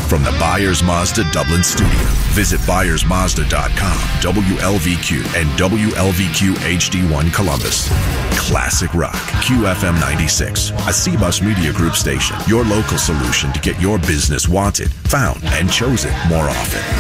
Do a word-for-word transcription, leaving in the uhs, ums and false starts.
from the Byers Mazda Dublin studio. Visit Byers Mazda dot com, W L V Q, and W L V Q H D one Columbus. Classic rock, Q F M ninety-six, a C-Bus Media Group station. Your local solution to get your business wanted, found, and chosen more often.